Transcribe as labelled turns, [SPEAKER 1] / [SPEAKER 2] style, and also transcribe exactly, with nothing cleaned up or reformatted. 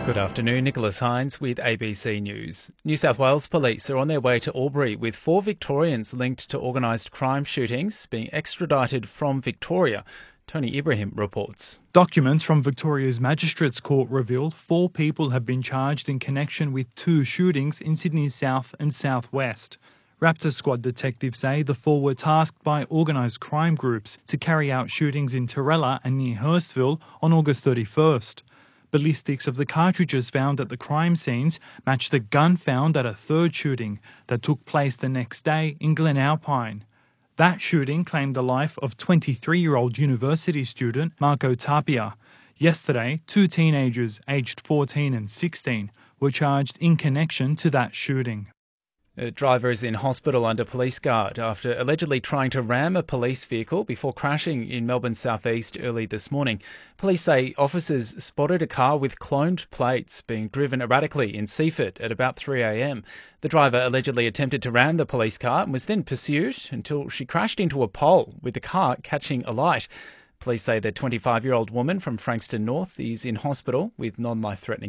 [SPEAKER 1] Good afternoon, Nicholas Hines with A B C News. New South Wales police are on their way to Albury with four Victorians linked to organised crime shootings being extradited from Victoria. Tony Ibrahim reports.
[SPEAKER 2] Documents from Victoria's Magistrates Court reveal four people have been charged in connection with two shootings in Sydney's south and southwest. Raptor Squad detectives say the four were tasked by organised crime groups to carry out shootings in Torella and near Hurstville on August thirty-first. Ballistics of the cartridges found at the crime scenes matched the gun found at a third shooting that took place the next day in Glen Alpine. That shooting claimed the life of twenty-three-year-old university student Marco Tapia. Yesterday, two teenagers aged fourteen and sixteen were charged in connection to that shooting.
[SPEAKER 1] A driver is in hospital under police guard after allegedly trying to ram a police vehicle before crashing in Melbourne's southeast early this morning. Police say officers spotted a car with cloned plates being driven erratically in Seaford at about three a m. The driver allegedly attempted to ram the police car and was then pursued until she crashed into a pole, with the car catching alight. Police say the twenty-five-year-old woman from Frankston North is in hospital with non-life-threatening